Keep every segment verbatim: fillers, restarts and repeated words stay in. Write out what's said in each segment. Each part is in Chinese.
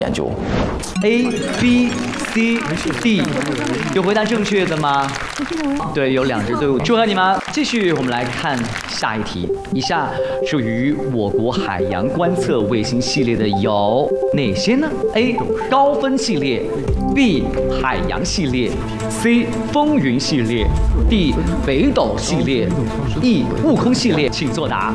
研究 A B C D 有回答正确的吗？对，有两支队伍，祝贺你们！继续，我们来看下一题。以下属于我国海洋观测卫星系列的有哪些呢 ？A. 高分系列 B. 海洋系列 C. 风云系列 D. 北斗系列 E. 悟空系列，请作答。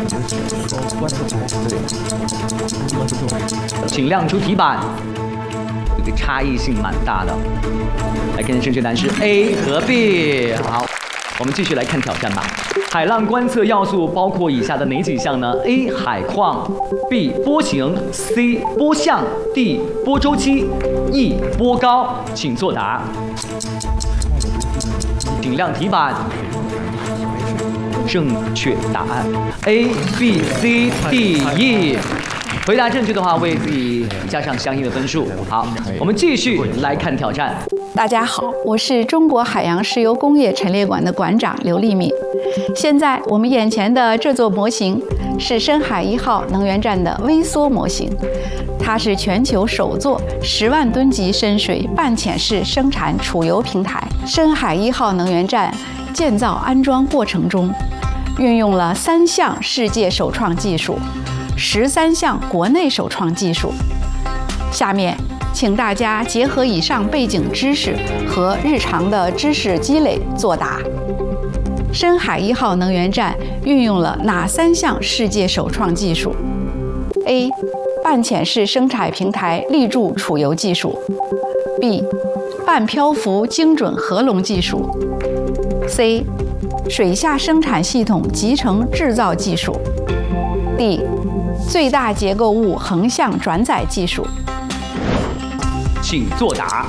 请亮出题板。这个差异性蛮大的。来看正确答案是 A 和 B。好，我们继续来看挑战吧。海浪观测要素包括以下的哪几项呢 ？A. 海况 B. 波形 C. 波向 D. 波周期 E. 波高，请作答。请亮题板。正确答案 A B C D E。回答正确的话，为自己加上相应的分数。好，我们继续来看挑战。 大家好，我是中国海洋石油工业陈列馆的馆长刘丽敏。现在我们眼前的这座模型是深海一号能源站的微缩模型，它是全球首座十万吨级深水半潜式生产储油平台。深海一号能源站建造安装过程中，运用了三项世界首创技术。十三项国内首创技术。下面，请大家结合以上背景知识和日常的知识积累作答。深海一号能源站运用了哪三项世界首创技术 ？A. 半潜式生产平台立柱储油技术 B. 半漂浮精准合龙技术 C. 水下生产系统集成制造技术 D. 最大结构物横向转载技术， 请作答。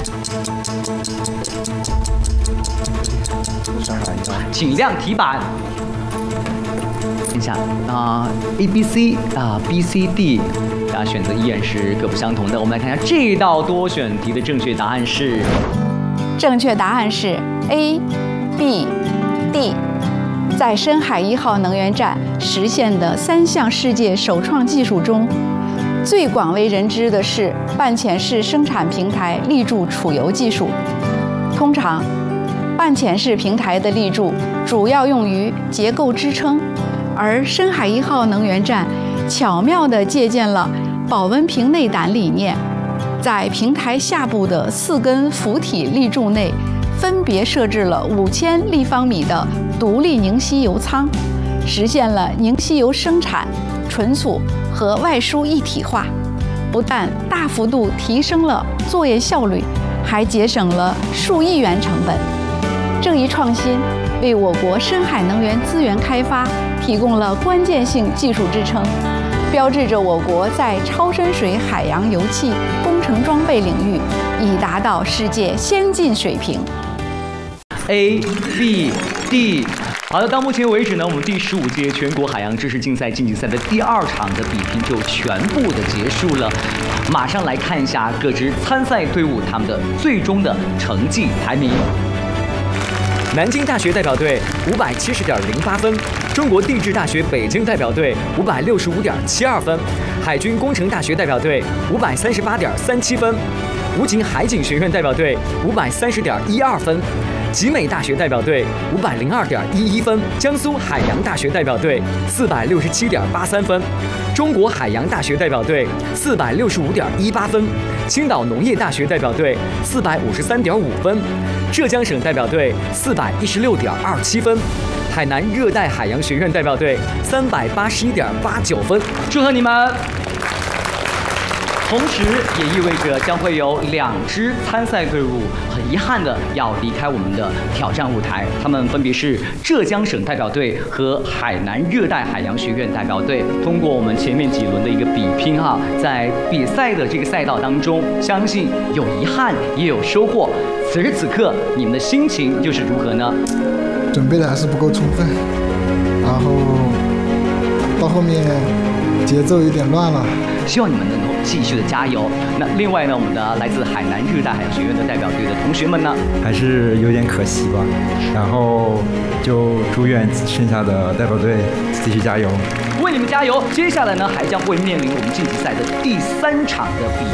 请亮题板。看一下啊 ，A、B、C 啊 ，B、C、D， 大家选择依然是各不相同的。我们来看一下这道多选题的正确答案是， 正确答案是 A、B、D。在深海一号能源站实现的三项世界首创技术中，最广为人知的是半潜式生产平台立柱储油技术。通常，半潜式平台的立柱主要用于结构支撑，而深海一号能源站巧妙地借鉴了保温瓶内胆理念，在平台下部的四根浮体立柱内，分别设置了五千立方米的独立凝吸油舱，实现了凝吸油生产、存储和外输一体化，不但大幅度提升了作业效率，还节省了数亿元成本。这一创新为我国深海能源资源开发提供了关键性技术支撑，标志着我国在超深水海洋油气工程装备领域已达到世界先进水平。 A、B、D。好的，到目前为止呢，我们第十五届全国海洋知识竞赛竞技赛的第二场的比拼就全部的结束了。马上来看一下各支参赛队伍他们的最终的成绩排名。南京大学代表队五百七十点零八分，中国地质大学北京代表队五百六十五点七二分，海军工程大学代表队五百三十八点三七分，武警海警学院代表队五百三十点一二分。集美大学代表队五百零二点一一分，江苏海洋大学代表队四百六十七点八三分，中国海洋大学代表队四百六十五点一八分，青岛农业大学代表队四百五十三点五分，浙江省代表队四百一十六点二七分，海南热带海洋学院代表队三百八十一点八九分，祝贺你们！同时也意味着将会有两支参赛队伍很遗憾的要离开我们的挑战舞台，他们分别是浙江省代表队和海南热带海洋学院代表队。通过我们前面几轮的一个比拼哈，在比赛的这个赛道当中，相信有遗憾也有收获。此时此刻，你们的心情又是如何呢？ 准备的还是不够充分，然后到后面节奏有点乱了。 希望你们能够继续的加油。那另外呢，我们的来自海南热带海洋学院的代表队的同学们呢， 还是有点可惜吧。然后就祝愿剩下的代表队继续加油， 为你们加油。接下来呢，还将会面临我们晋级赛的第三场的比